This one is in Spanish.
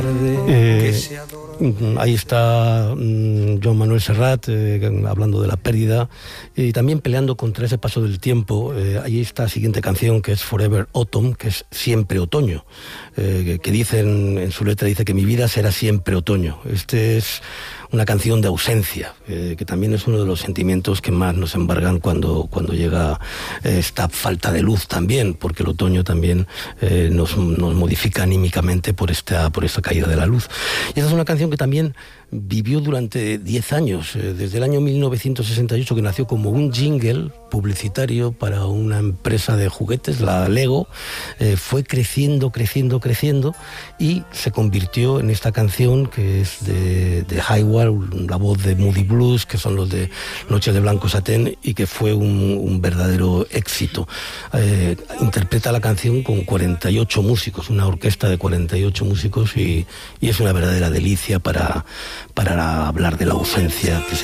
Ahí está Joan Manuel Serrat hablando de la pérdida y también peleando contra ese paso del tiempo. Ahí está la siguiente canción, que es Forever Autumn, que es siempre otoño, que dicen en su letra, dice que mi vida será siempre otoño. Este es una canción de ausencia, que también es uno de los sentimientos que más nos embargan cuando llega esta falta de luz también, porque el otoño también nos modifica anímicamente por esta caída de la luz. Y esa es una canción que también vivió durante 10 años, desde el año 1968, que nació como un jingle publicitario para una empresa de juguetes, la Lego, fue creciendo y se convirtió en esta canción que es de Highwall, la voz de Moody Blues, que son los de Noches de Blanco Satén, y que fue un verdadero éxito. Interpreta la canción con 48 músicos, una orquesta de 48 músicos, y es una verdadera delicia para hablar de la ausencia que se